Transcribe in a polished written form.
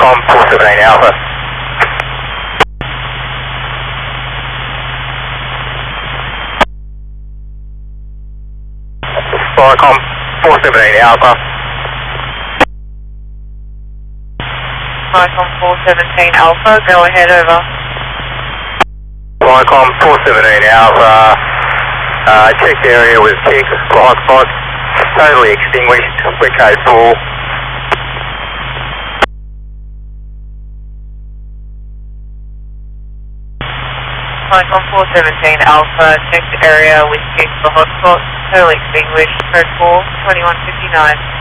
Viacom 478 Alpha. Viacom 478 Alpha. Viacom 417 Alpha, go ahead, over. Viacom 478 Alpha. Checked area with kick, blind spot, totally extinguished, we're code 4. Viacom 417 Alpha, checked area with kick for hotspot, totally extinguished, code 4, 2159.